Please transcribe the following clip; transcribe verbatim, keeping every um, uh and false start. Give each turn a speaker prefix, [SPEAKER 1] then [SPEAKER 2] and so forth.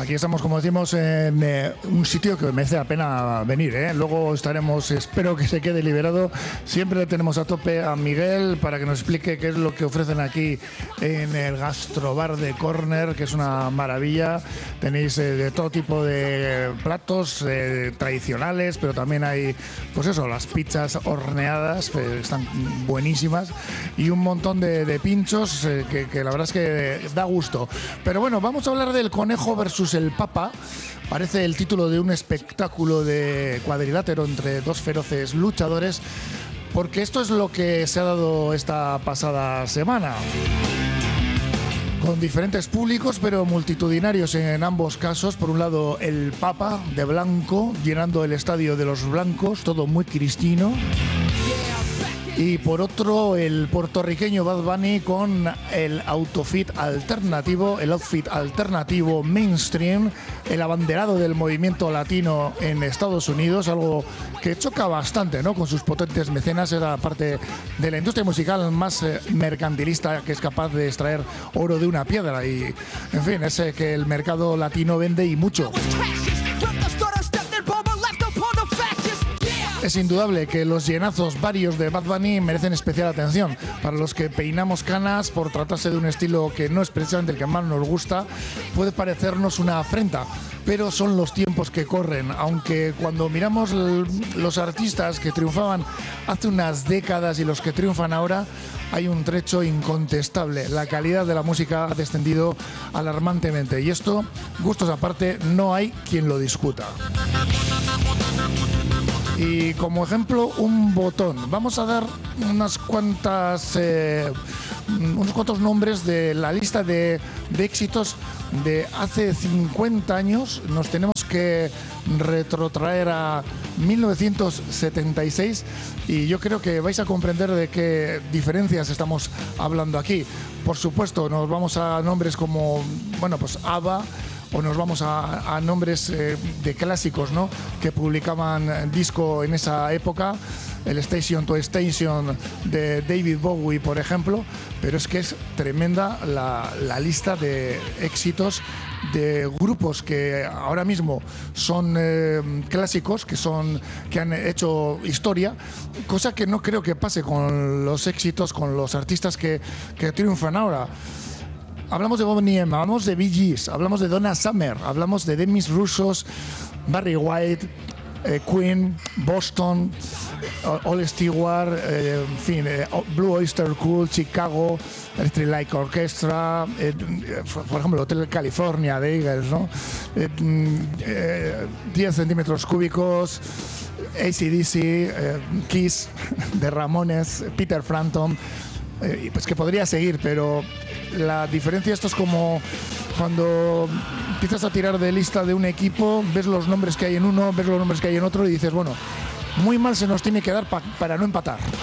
[SPEAKER 1] Aquí estamos, como decimos, en eh, un sitio que merece la pena venir, ¿eh? Luego estaremos, espero que se quede liberado. Siempre tenemos a tope a Miguel para que nos explique qué es lo que ofrecen aquí en el Gastrobar de Corner, que es una maravilla. Tenéis eh, de todo tipo de platos eh, tradicionales, pero también hay, pues eso, las pizzas horneadas, que están buenísimas, y un montón de, de pinchos eh, que, que la verdad es que da gusto. Pero bueno, vamos a hablar del Conejo versus el Papa. Parece el título de un espectáculo de cuadrilátero entre dos feroces luchadores, porque esto es lo que se ha dado esta pasada semana, con diferentes públicos pero multitudinarios en ambos casos. Por un lado, el Papa de blanco llenando el estadio de los blancos, todo muy cristino. Y por otro, el puertorriqueño Bad Bunny con el outfit alternativo, el outfit alternativo mainstream, el abanderado del movimiento latino en Estados Unidos, algo que choca bastante, ¿no?, con sus potentes mecenas. Era parte de la industria musical más eh, mercantilista, que es capaz de extraer oro de una piedra. Y, en fin, es eh, que el mercado latino vende y mucho. Es indudable que los llenazos varios de Bad Bunny merecen especial atención. Para los que peinamos canas, por tratarse de un estilo que no es precisamente el que más nos gusta, puede parecernos una afrenta, pero son los tiempos que corren. Aunque cuando miramos los artistas que triunfaban hace unas décadas y los que triunfan ahora, hay un trecho incontestable. La calidad de la música ha descendido alarmantemente, y esto, gustos aparte, no hay quien lo discuta. Y como ejemplo, un botón. Vamos a dar unas cuantas, eh, unos cuantos nombres de la lista de, de éxitos de hace cincuenta años. Nos tenemos que retrotraer a mil novecientos setenta y seis y yo creo que vais a comprender de qué diferencias estamos hablando aquí. Por supuesto, nos vamos a nombres como, bueno, pues ABBA, o nos vamos a, a nombres eh, de clásicos, ¿no?, que publicaban disco en esa época, el Station to Station de David Bowie, por ejemplo. Pero es que es tremenda la, la lista de éxitos de grupos que ahora mismo son eh, clásicos, que son que han hecho historia, cosa que no creo que pase con los éxitos, con los artistas que, que triunfan ahora. Hablamos de Bonnie M, hablamos de Bee Gees, hablamos de Donna Summer, hablamos de Demis Roussos, Barry White, eh, Queen, Boston, All Stewart, eh, en fin, eh, Blue Oyster Cult, Chicago, Street Light Orchestra, eh, por ejemplo, Hotel California de Eagles, ¿no? Eh, eh, diez centímetros cúbicos, A C D C, eh, Kiss de Ramones, Peter Frampton. Eh, pues que podría seguir, pero la diferencia, esto es como cuando empiezas a tirar de lista de un equipo, ves los nombres que hay en uno, ves los nombres que hay en otro y dices, bueno, muy mal se nos tiene que dar pa- para no empatar.